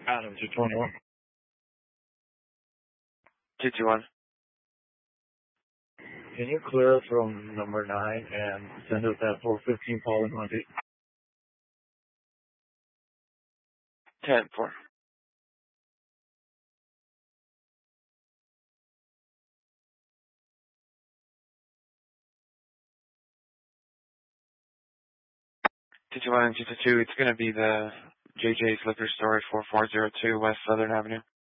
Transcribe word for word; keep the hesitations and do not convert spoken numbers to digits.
Adam, two twenty-one. two two one. Can you clear from number nine and send us that four fifteen Paul and Monty? ten four. two two one and two two two, it's going to be the J J's Liquor Store at four four zero two West Southern Avenue.